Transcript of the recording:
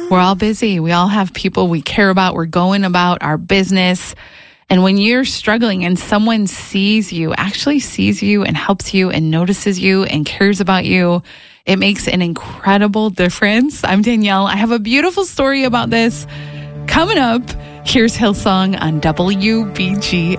We're all busy. We all have people we care about. We're going about our business. And when you're struggling and someone actually sees you and helps you and notices you and cares about you, it makes an incredible difference. I'm Danielle. I have a beautiful story about this coming up. Here's Hillsong on WBGM.